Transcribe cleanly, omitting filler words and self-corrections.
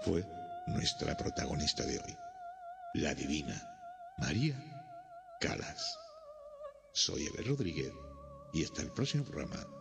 fue nuestra protagonista de hoy, la divina María Calas. Soy Eber Rodríguez y hasta el próximo programa.